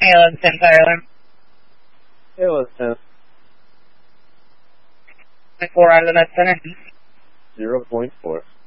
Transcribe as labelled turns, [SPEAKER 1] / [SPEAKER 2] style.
[SPEAKER 1] ALS 10 Tyler.
[SPEAKER 2] ALS 10.
[SPEAKER 1] 4 out of the net center.
[SPEAKER 2] 0.4.